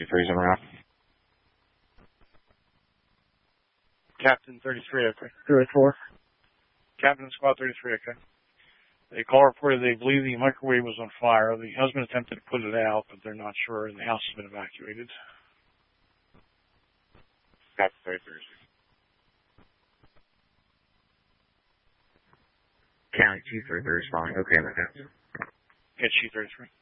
33's on route. Captain 33, okay. 34. Captain Squad 33, okay. The call reported they believe the microwave was on fire. The husband attempted to put it out, but they're not sure, and the house has been evacuated. Captain 33. County Chief 33 responding. Okay, my God. Yeah, Chief 33.